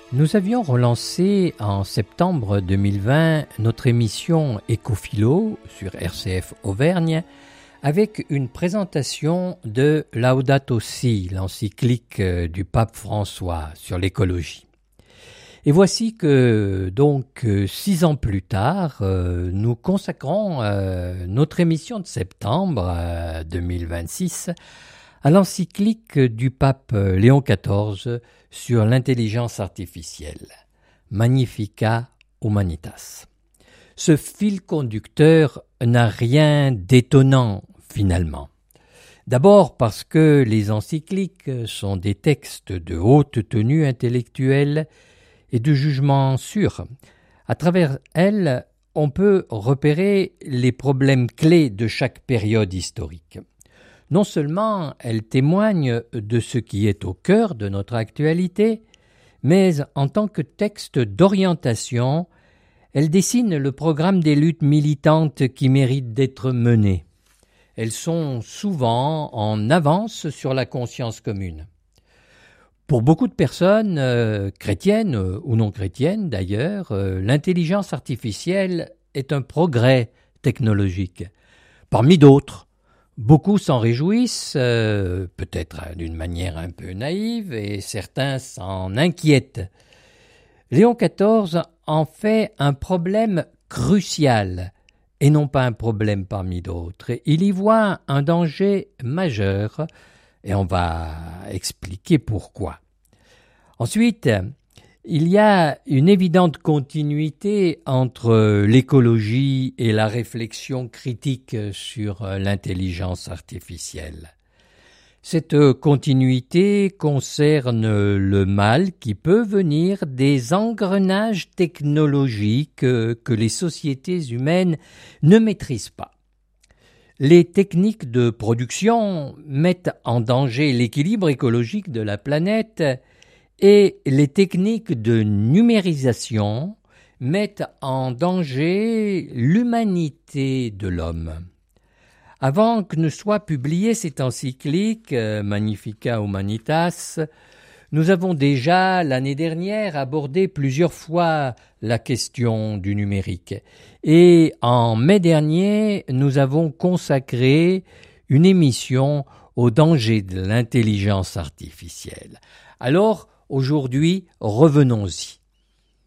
Nous avions relancé en septembre 2020 notre émission Écophilo sur RCF Auvergne avec une présentation de Laudato Si, l'encyclique du pape François sur l'écologie. Et voici que, 6 ans plus tard, nous consacrons notre émission de septembre 2026 à l'encyclique du pape Léon XIV sur l'intelligence artificielle, Magnificat Humanitas. Ce fil conducteur n'a rien d'étonnant finalement. D'abord parce que les encycliques sont des textes de haute tenue intellectuelle et de jugement sûr. À travers elles, on peut repérer les problèmes clés de chaque période historique. Non seulement elles témoignent de ce qui est au cœur de notre actualité, mais en tant que texte d'orientation, elles dessinent le programme des luttes militantes qui méritent d'être menées. Elles sont souvent en avance sur la conscience commune. Pour beaucoup de personnes, chrétiennes ou non chrétiennes d'ailleurs, l'intelligence artificielle est un progrès technologique. Parmi d'autres, beaucoup s'en réjouissent, peut-être d'une manière un peu naïve, et certains s'en inquiètent. Léon XIV en fait un problème crucial, et non pas un problème parmi d'autres. Il y voit un danger majeur, et on va expliquer pourquoi. Ensuite, il y a une évidente continuité entre l'écologie et la réflexion critique sur l'intelligence artificielle. Cette continuité concerne le mal qui peut venir des engrenages technologiques que les sociétés humaines ne maîtrisent pas. Les techniques de production mettent en danger l'équilibre écologique de la planète et les techniques de numérisation mettent en danger l'humanité de l'homme. Avant que ne soit publiée cette encyclique, Magnificat Humanitas, nous avons déjà, l'année dernière, abordé plusieurs fois la question du numérique. Et en mai dernier, nous avons consacré une émission au danger de l'intelligence artificielle. Alors, aujourd'hui, revenons-y.